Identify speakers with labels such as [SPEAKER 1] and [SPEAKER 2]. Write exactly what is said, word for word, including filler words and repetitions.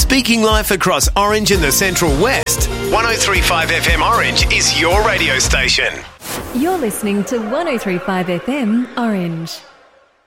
[SPEAKER 1] Speaking life across Orange and the Central West, one oh three point five F M Orange is your radio station.
[SPEAKER 2] You're listening to one oh three point five F M Orange.